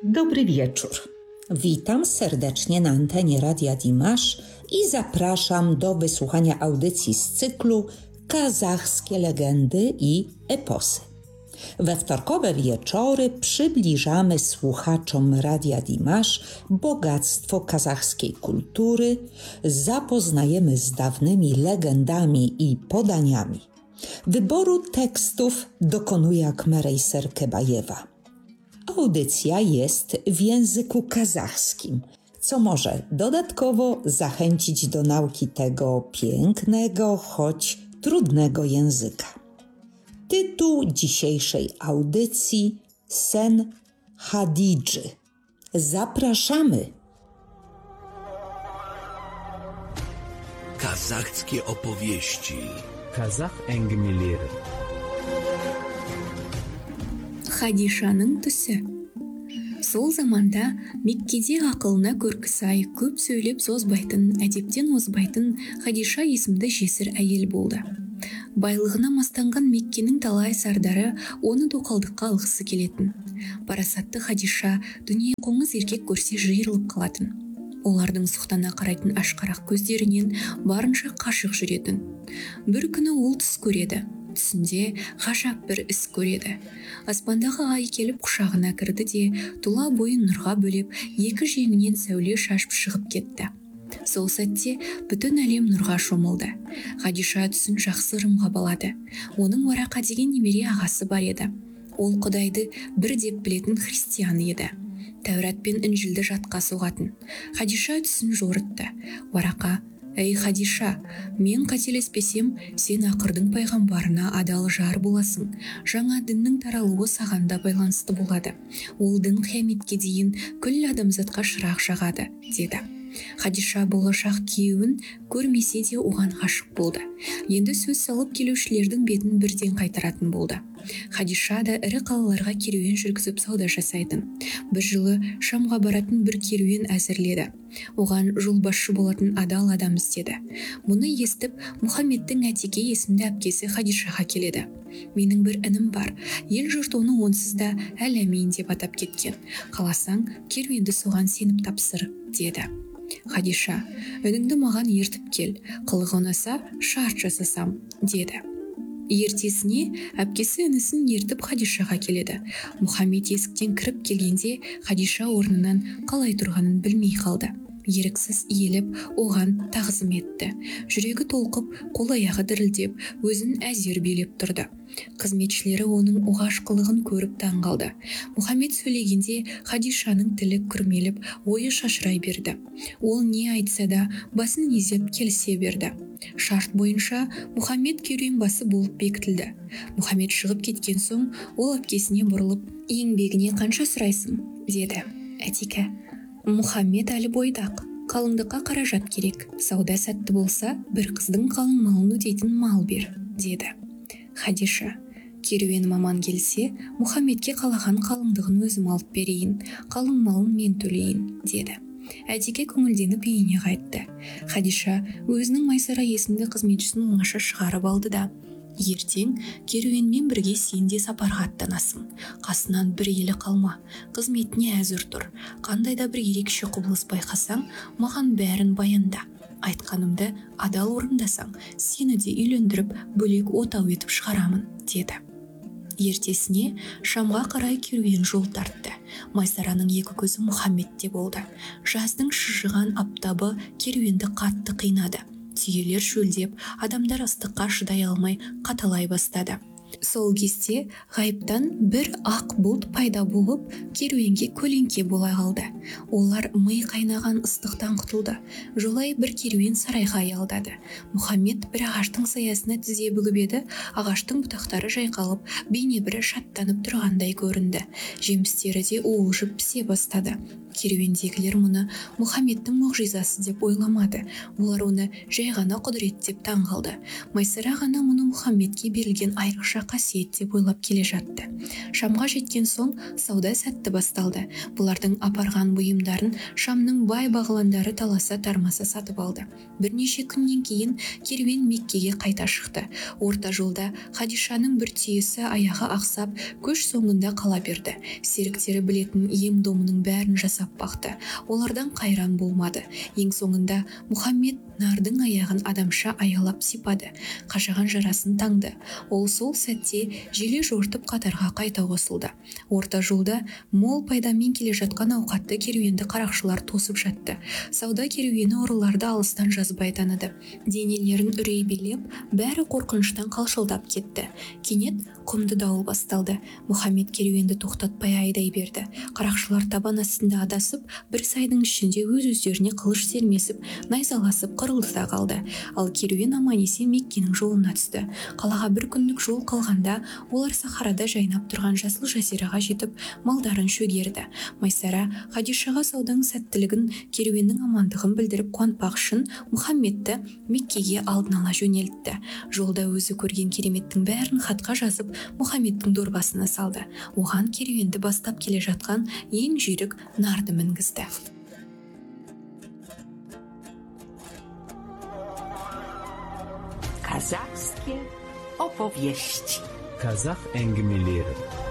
Dobry wieczór. Witam serdecznie na antenie Radia Dimash i zapraszam do wysłuchania audycji z cyklu Kazachskie legendy i eposy. We wtorkowe wieczory przybliżamy słuchaczom Radia Dimash bogactwo kazachskiej kultury, zapoznajemy z dawnymi legendami i podaniami. Wyboru tekstów dokonuje Akmerej Serkebajewa. Audycja jest w języku kazachskim, co może dodatkowo zachęcić do nauki tego pięknego, choć trudnego języka. Tytuł dzisiejszej audycji Sen Hadidży. Zapraszamy! Kazachskie opowieści. Kazakh әңгімелері. Хадишаның түсі. Сол заманда Меккеде ақылына көркі сай, көп сөйлеп созбайтын, әдептен озбайтын Хадиша есімді жесір әйел болды. Байлығына мастанған Меккенің талай сардары оны тоқалдыққа алғысы келетін. Парасатты Хадиша дүние қоңыз еркек көрсе жиырылып қалатын. Олардың сұқтана қарайтын ашқарақ көздерінен барынша қашық жүретін. Бір күні ол түс көреді. Түсінде ғажап бір іс көреді. Аспандағы ай келіп құшағына кірді де, тұла бойын нұрға бөлеп, екі жеңінен сәуле шашып шығып кетті. Сол сәтте бүтін әлем нұрға шомылды. Хадиша түсін жақсы ырымға балады. Оның Уарақа деген немере ағасы бар еді. Ол Құдайды бір деп білетін христиан еді. Тәурат пен Інжілді жатқа соғатын. Хадиша түсін жорытты. Уарақа: «Әй Хадиша, мен қателеспесем, сен ақырдың пайғамбарына адал жар боласың. Жаңа діннің таралуы сағанда байланысты болады. Ол дін қияметке дейін күллі адамзатқа шырақ жағады», деді. Хадиша болашақ күйеуін көрмесе де оған ғашық болды. Енді сөз салып келушілердің бетін бірден қайтаратын болды. Хадиша да ірі қалаларға керуен жүргізіп сауда жасайтын. Бір жылы Шамға баратын бір керуен әзірледі. Оған жолбасшы болатын адал адам іздеді. Мұны естіп, Мұхаммедтің Әтеке есімді әпкесі Хадишаға келеді. «Менің бір інім бар, ел жұрт оны онсыз да Әл-Әмин деп атап кеткен. Қаласаң, керуенді соған сеніп тапсыр», деді. Хадиша: «Үніңді маған ертіп кел, қылығы ұнаса шарт жасасам», деді. Ертесіне әпкесі інісін ертіп Хадишаға келеді. Мұхаммед есіктен кіріп келгенде Хадиша орнынан қалай тұрғанын білмей қалды. Еріксіз иіліп, оған тағзым етті. Жүрегі толқып, қол-аяғы дірілдеп, өзін әзер билеп тұрды. Қызметшілері оның оғаш қылығын көріп таңғалды. Мұхаммед сөйлегенде Хадишаның тілі күрмеліп, ойы шашырай берді. Ол не айтса да басын изеп келісе берді. Шарт бойынша Мұхаммед керуен басы болып бекітілді. Мұхаммед шығып кеткен соң, ол әпкесіне бұрылып: «Еңбегіне қанша сұрайсың?» деді. Әтеке: «Мұхаммед әлі бойдақ, қалыңдыққа қаражат керек. Сауда сәтті болса, бір қыздың қалың малын өтейтін мал бер», деді. Хадиша: «Керуен маман келсе, Мұхаммедке қалаған қалыңдығын өзім алып берейін, қалың малын мен төлейін», деді. Әтеке көңілденіп үйіне қайтты. Хадиша өзінің Майсара есімді қызметшісін оңаша шығарып алды да: «Ертең керуенмен бірге сен де сапарға аттанасың. Қасынан бір елі қалма, қызметіне әзір тұр. Қандай да бір ерекше құбылыс байқасаң, маған бәрін баянда. Айтқанымды адал орындасаң, сені де үйлендіріп, бөлек отау етіп шығарамын», деді. Ертесіне Шамға қарай керуен жол тартты. Майсараның екі көзі Мұхаммедте болды. Жаздың шыжыған аптабы керуенді қатты қинады. Түйелер шөлдеп, адамдар ыстыққа шыдай алмай қаталай бастады. Сол кезде ғайыптан бір ақ бұлт пайда болып, керуенге көлеңке бола қалды. Олар ми қайнаған ыстықтан құтылды. Жолай бір керуен сарайға аялдады. Мұхаммед бір ағаштың саясына тізе бүгіп еді, ағаштың бұтақтары жайқалып, бейне бірі шаттанып тұрғандай көрінді. Жемістері де уылжып пісе бастады. керуендегілер мұны Мұхаммедтің мұғжизасы деп ойламады. Олар оны жай ғана құдірет деп таңғалды. Майсара ғана мұны Мұхаммедке берілген айрықша қасиет деп ойлап келе жатты. Шамға жеткен соң сауда сәтті басталды. Бұлардың апарған бұйымдарын Шамның бай бағландары таласа тармаса сатып алды. Бірнеше күннен кейін керуен Меккеге қайта шықты. Орта жолда Хадишаның бір түйесі аяғы ақсап, көш соңында қала берді. Серіктері білетін ем-домының бәрін жасап бақты. Олардан қайран болмады. Ең соңында Мұхаммед нардың аяғын адамша аялап сипады. Қашаған жарасын таңды. Ол сол сәтте желе жортып қатарға қайта қосылды. Орта жолда мол пайдамен келе жатқан ауқатты керуенді қарақшылар тосып жатты. Сауда керуені ұрыларды алыстан жазбай таныды. Денелерін үрей билеп, бәрі қорқыныштан қалшылдап кетті. Кенет құмды дауыл басталды. Мұхаммед керуенді тоқтатпай айдай берді. Қарақшылар табан астында адасып, бір сайдың ішінде өз-өздеріне қылыш сермесіп, найзаласып қырылды да қалды. Ал керуен аман-есен Меккенің жолына түсті. Қалаға бір күндік жол қалғанда, олар сахарада жайнап тұрған жасыл жазираға жетіп, малдарын шөгерді. Майсара Хадишаға сауданың сәттілігін, керуеннің амандығын білдіріп қуантпақ үшін Мұхаммедті Меккеге алдын ала жөнелтті. Жолда өзі көрген кереметтің бәрін хатқа жазып, Мұхаммедтің дорбасына салды. Оған керуенді бастап келе жатқан ең жүйрік нарды мінгізді. Kazachskie opowieści. Kazakh әңгімелері.